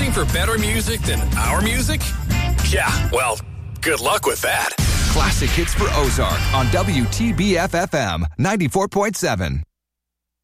Searching for better music than our music? Yeah, well, good luck with that. Classic hits for Ozark on WTBF-FM 94.7.